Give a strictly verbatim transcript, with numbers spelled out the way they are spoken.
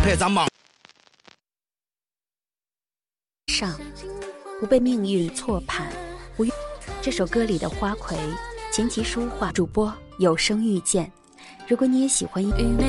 陪咱忙。 上，不被命运错判，不。这首歌里的花魁琴棋书画，主播有声遇见。如果你也喜欢音乐。